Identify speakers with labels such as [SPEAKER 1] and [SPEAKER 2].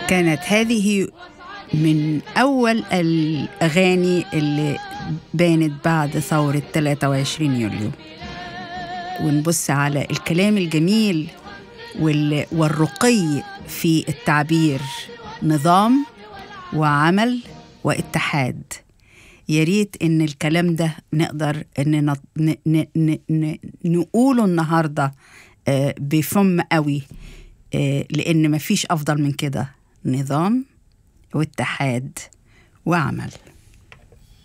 [SPEAKER 1] كانت هذه من أول الأغاني اللي بانت بعد ثورة 23 يوليو. ونبص على الكلام الجميل والرقي في التعبير، نظام وعمل واتحاد. ياريت إن الكلام ده نقدر إن نقوله النهاردة بفم قوي، لأن مفيش أفضل من كده، نظام واتحاد وعمل.